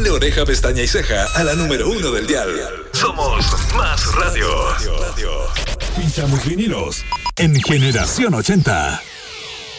Ponle oreja, pestaña y ceja a la número 1 del dial. Somos Más Radio. Pinchamos vinilos en Generación 80.